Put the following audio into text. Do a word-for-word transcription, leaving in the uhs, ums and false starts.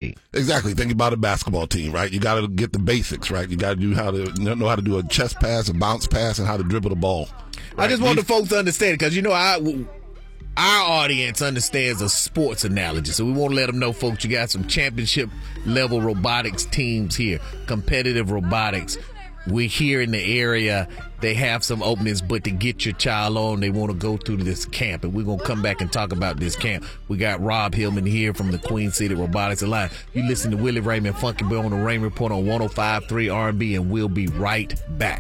team. Exactly. Think about a basketball team, right? You got to get the basics, right? You got to do how to know how to do a chest pass, a bounce pass, and how to dribble the ball. Right? I just want These, the folks to understand, because, you know, I, our audience understands a sports analogy, so we want to let them know, folks, you got some championship-level robotics teams here, competitive robotics. We're here in the area. They have some openings, but to get your child on, they want to go through this camp, and we're going to come back and talk about this camp. We got Rob Hillman here from the Queen City Robotics Alliance. You listen to Willie Raymond, Funky Boy on the Rain Report on one oh five point three R and B, and we'll be right back.